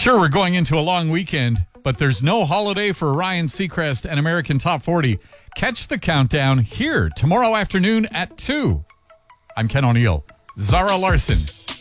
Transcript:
Sure, we're going into a long weekend, but there's no holiday for Ryan Seacrest and American Top 40. Catch the countdown here tomorrow afternoon at 2. I'm Ken O'Neill. Zara Larson.